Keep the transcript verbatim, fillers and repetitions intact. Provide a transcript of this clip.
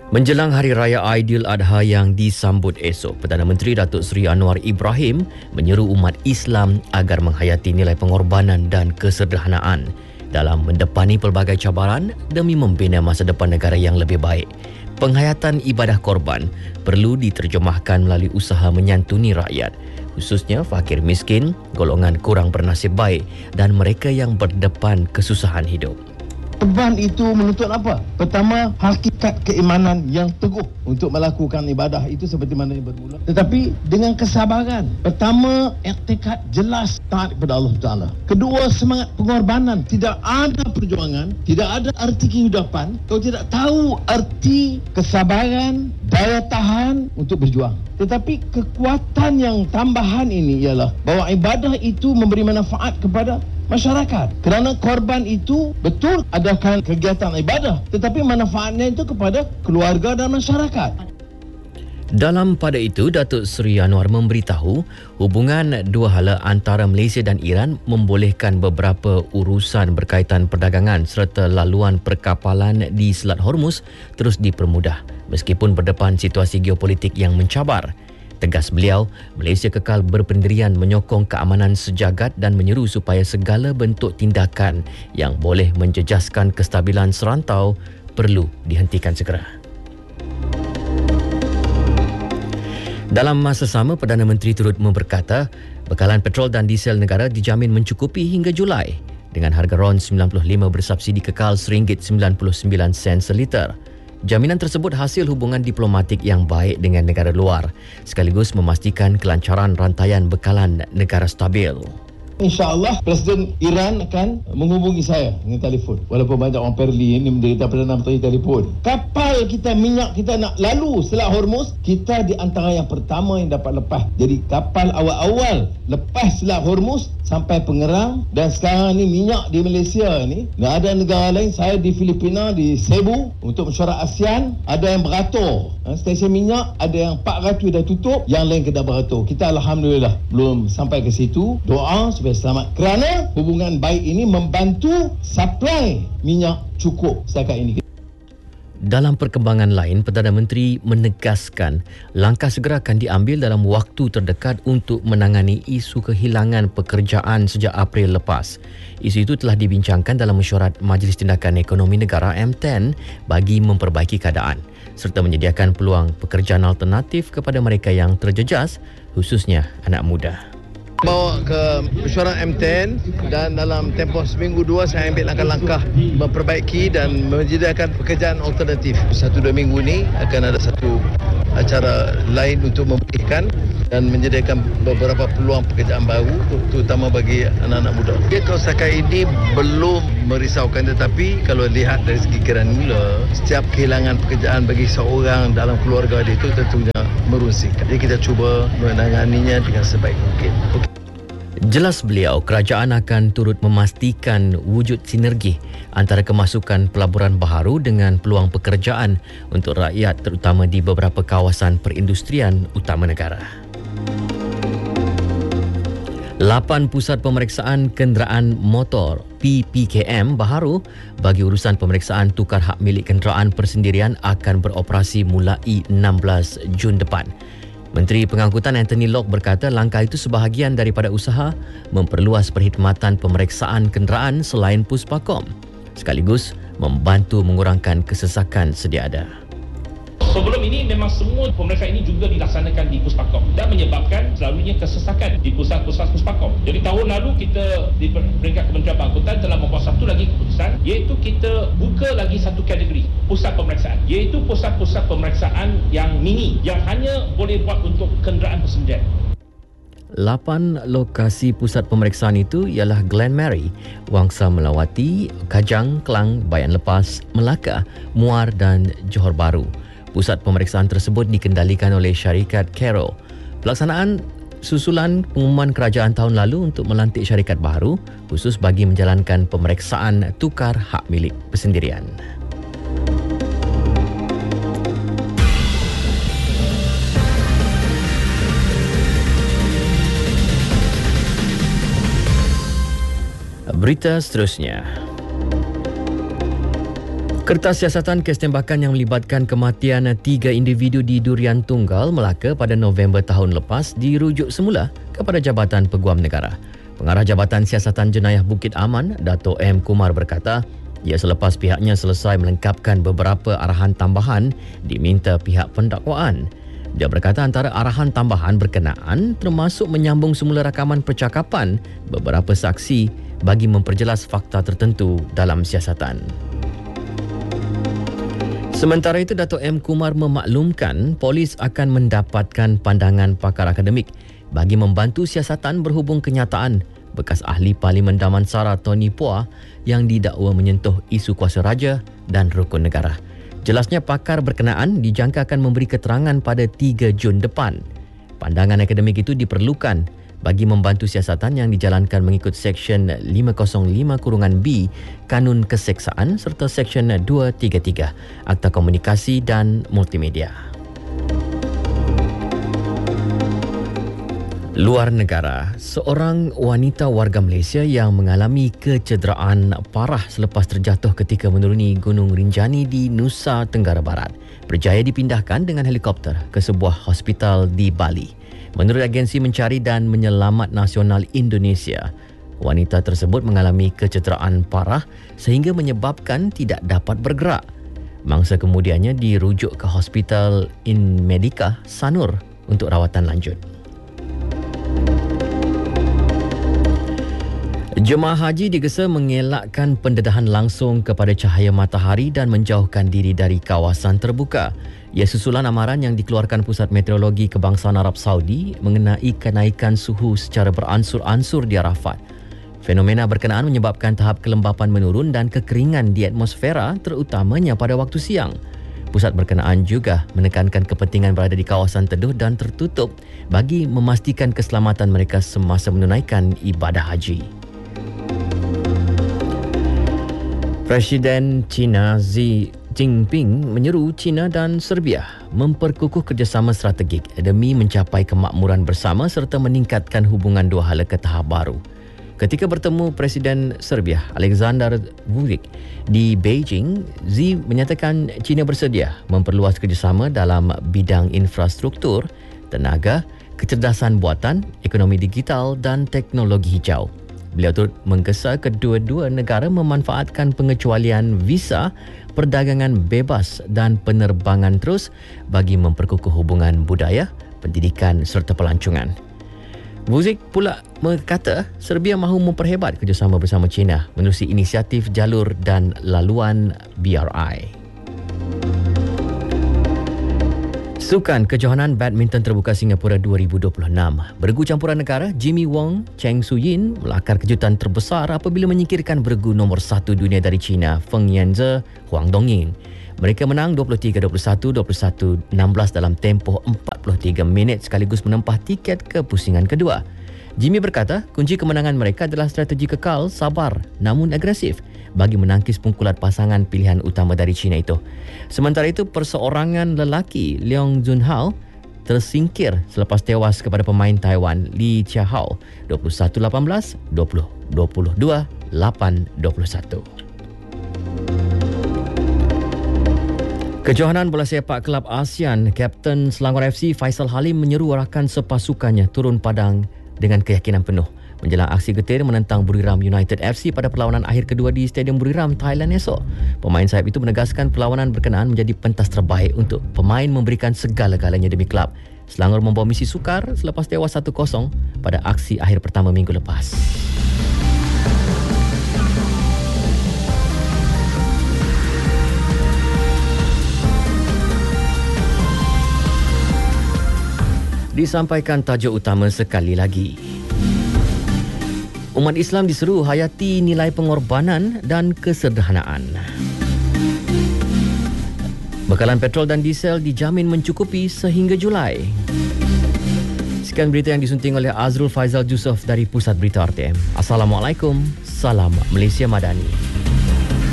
Menjelang Hari Raya Aidil Adha yang disambut esok, Perdana Menteri Datuk Seri Anwar Ibrahim menyeru umat Islam agar menghayati nilai pengorbanan dan kesederhanaan dalam mendepani pelbagai cabaran demi membina masa depan negara yang lebih baik. Penghayatan ibadah korban perlu diterjemahkan melalui usaha menyantuni rakyat, khususnya fakir miskin, golongan kurang bernasib baik dan mereka yang berdepan kesusahan hidup. Korban itu menuntut apa? Pertama, hakikat keimanan yang teguh untuk melakukan ibadah itu seperti mana yang bermula. Tetapi dengan kesabaran. Pertama, iktikad jelas taat kepada Allah Taala. Kedua, semangat pengorbanan. Tidak ada perjuangan, tidak ada arti kehidupan kalau tidak tahu arti kesabaran, daya tahan untuk berjuang. Tetapi kekuatan yang tambahan ini ialah bahawa ibadah itu memberi manfaat kepada masyarakat. Kerana korban itu betul adakan kegiatan ibadah, tetapi manfaatnya itu kepada keluarga dan masyarakat. Dalam pada itu, Datuk Seri Anwar memberitahu hubungan dua hala antara Malaysia dan Iran membolehkan beberapa urusan berkaitan perdagangan serta laluan perkapalan di Selat Hormuz terus dipermudah meskipun berdepan situasi geopolitik yang mencabar. Tegas beliau, Malaysia kekal berpendirian menyokong keamanan sejagat dan menyeru supaya segala bentuk tindakan yang boleh menjejaskan kestabilan serantau perlu dihentikan segera. Dalam masa sama, Perdana Menteri turut memberkata bekalan petrol dan diesel negara dijamin mencukupi hingga Julai dengan harga RON sembilan puluh lima bersubsidi kekal satu ringgit sembilan puluh sembilan sen seliter. Jaminan tersebut hasil hubungan diplomatik yang baik dengan negara luar sekaligus memastikan kelancaran rantaian bekalan negara stabil. InsyaAllah Presiden Iran akan menghubungi saya dengan telefon. Walaupun banyak orang Perli ini menderita Perdana Menteri telefon. Kapal kita, minyak kita nak lalu Selat Hormuz, kita di antara yang pertama yang dapat lepas. Jadi kapal awal-awal lepas Selat Hormuz sampai Pengerang, dan sekarang ni minyak di Malaysia ni, tak ada negara lain. Saya di Filipina, di Cebu untuk mesyuarat ASEAN, ada yang beratur. Stesen minyak ada yang empat ratus dah tutup, yang lain kena beratur. Kita Alhamdulillah belum sampai ke situ. Doa supaya selamat, kerana hubungan baik ini membantu supply minyak cukup setakat ini. Dalam perkembangan lain, Perdana Menteri menegaskan langkah segera akan diambil dalam waktu terdekat untuk menangani isu kehilangan pekerjaan sejak April lepas. Isu itu telah dibincangkan dalam mesyuarat Majlis Tindakan Ekonomi Negara M sepuluh bagi memperbaiki keadaan serta menyediakan peluang pekerjaan alternatif kepada mereka yang terjejas, khususnya anak muda. Bawa ke mesyuarat M sepuluh dan dalam tempoh seminggu dua saya ambil langkah-langkah memperbaiki dan menyediakan pekerjaan alternatif. Satu dua minggu ni akan ada satu acara lain untuk memulihkan dan menyediakan beberapa peluang pekerjaan baru terutama bagi anak-anak muda. Dia kalau setakat ini belum merisaukan, tetapi kalau lihat dari segi granula, setiap kehilangan pekerjaan bagi seorang dalam keluarga dia itu tentunya merusik. Jadi kita cuba menanganinya dengan sebaik mungkin. Okay. Jelas beliau, kerajaan akan turut memastikan wujud sinergi antara kemasukan pelaburan baharu dengan peluang pekerjaan untuk rakyat terutama di beberapa kawasan perindustrian utama negara. Lapan pusat pemeriksaan kenderaan motor P P K M baharu bagi urusan pemeriksaan tukar hak milik kenderaan persendirian akan beroperasi mulai enam belas Jun depan. Menteri Pengangkutan Anthony Locke berkata langkah itu sebahagian daripada usaha memperluas perkhidmatan pemeriksaan kenderaan selain Puspakom, sekaligus membantu mengurangkan kesesakan sedia ada. Sebelum ini memang semua pemeriksaan ini juga dilaksanakan di Puspakom dan menyebabkan selalunya kesesakan di pusat-pusat Puspakom. Jadi tahun lalu kita di peringkat Kementerian Pengangkutan telah membuat satu lagi keputusan, iaitu kita buka lagi satu kategori pusat pemeriksaan, iaitu pusat-pusat pemeriksaan yang mini yang hanya boleh buat untuk kenderaan persendirian. Lapan lokasi pusat pemeriksaan itu ialah Glen Marie, Wangsa Melawati, Kajang, Kelang, Bayan Lepas, Melaka, Muar dan Johor Bahru. Pusat pemeriksaan tersebut dikendalikan oleh syarikat Caro. Pelaksanaan susulan pengumuman kerajaan tahun lalu untuk melantik syarikat baru khusus bagi menjalankan pemeriksaan tukar hak milik persendirian. Berita seterusnya. Kertas siasatan kes tembakan yang melibatkan kematian tiga individu di Durian Tunggal, Melaka pada November tahun lepas dirujuk semula kepada Jabatan Peguam Negara. Pengarah Jabatan Siasatan Jenayah Bukit Aman, Dato' M. Kumar berkata, ia selepas pihaknya selesai melengkapkan beberapa arahan tambahan diminta pihak pendakwaan. Dia berkata antara arahan tambahan berkenaan termasuk menyambung semula rakaman percakapan beberapa saksi bagi memperjelas fakta tertentu dalam siasatan. Sementara itu, Dato' M. Kumar memaklumkan polis akan mendapatkan pandangan pakar akademik bagi membantu siasatan berhubung kenyataan bekas ahli Parlimen Damansara Tony Phua yang didakwa menyentuh isu kuasa raja dan rukun negara. Jelasnya pakar berkenaan dijangka akan memberi keterangan pada tiga Jun depan. Pandangan akademik itu diperlukan bagi membantu siasatan yang dijalankan mengikut Seksyen lima kosong lima B Kanun Keseksaan serta Seksyen dua tiga tiga Akta Komunikasi dan Multimedia. Luar negara, seorang wanita warga Malaysia yang mengalami kecederaan parah selepas terjatuh ketika menuruni Gunung Rinjani di Nusa Tenggara Barat berjaya dipindahkan dengan helikopter ke sebuah hospital di Bali. Menurut agensi mencari dan menyelamat nasional Indonesia, wanita tersebut mengalami kecederaan parah sehingga menyebabkan tidak dapat bergerak. Mangsa kemudiannya dirujuk ke Hospital In Medica Sanur untuk rawatan lanjut. Jemaah haji digesa mengelakkan pendedahan langsung kepada cahaya matahari dan menjauhkan diri dari kawasan terbuka. Ia susulan amaran yang dikeluarkan Pusat Meteorologi Kebangsaan Arab Saudi mengenai kenaikan suhu secara beransur-ansur di Arafat. Fenomena berkenaan menyebabkan tahap kelembapan menurun dan kekeringan di atmosfera, terutamanya pada waktu siang. Pusat berkenaan juga menekankan kepentingan berada di kawasan teduh dan tertutup bagi memastikan keselamatan mereka semasa menunaikan ibadah haji. Presiden China Xi Jinping menyeru China dan Serbia memperkukuh kerjasama strategik demi mencapai kemakmuran bersama serta meningkatkan hubungan dua hala ke tahap baru. Ketika bertemu Presiden Serbia Aleksandar Vučić di Beijing, Xi menyatakan China bersedia memperluas kerjasama dalam bidang infrastruktur, tenaga, kecerdasan buatan, ekonomi digital dan teknologi hijau. Beliau turut menggesa kedua-dua negara memanfaatkan pengecualian visa, perdagangan bebas dan penerbangan terus bagi memperkukuh hubungan budaya, pendidikan serta pelancongan. Vučić pula berkata Serbia mahu memperhebat kerjasama bersama China menerusi inisiatif jalur dan laluan B R I. Sukan Kejohanan Badminton Terbuka Singapura dua ribu dua puluh enam. Beregu campuran negara Jimmy Wong Cheng Su-yin melakar kejutan terbesar apabila menyingkirkan beregu nombor satu dunia dari China Feng Yanze Huang Dongying. Mereka menang dua puluh tiga dua puluh satu, dua puluh satu enam belas dalam tempoh empat puluh tiga minit sekaligus menempah tiket ke pusingan kedua. Jimmy berkata kunci kemenangan mereka adalah strategi kekal, sabar namun agresif bagi menangkis pukulan pasangan pilihan utama dari China itu. Sementara itu, perseorangan lelaki Leong Junhao tersingkir selepas tewas kepada pemain Taiwan Li Chiahao dua puluh satu lapan belas, dua puluh dua puluh dua, lapan dua puluh satu. Kejohanan bola sepak Kelab ASEAN, Kapten Selangor F C Faisal Halim menyeru rakan sepasukannya turun padang dengan keyakinan penuh menjelang aksi getir menentang Buriram United F C pada perlawanan akhir kedua di Stadium Buriram, Thailand esok. Pemain sayap itu menegaskan perlawanan berkenaan menjadi pentas terbaik untuk pemain memberikan segala-galanya demi kelab. Selangor membawa misi sukar selepas tewas satu kosong pada aksi akhir pertama minggu lepas. Disampaikan tajuk utama sekali lagi. Umat Islam diseru hayati nilai pengorbanan dan kesederhanaan. Bekalan petrol dan diesel dijamin mencukupi sehingga Julai. Sekian berita yang disunting oleh Azrul Faizal Jusof dari Pusat Berita R T M. Assalamualaikum, salam Malaysia Madani.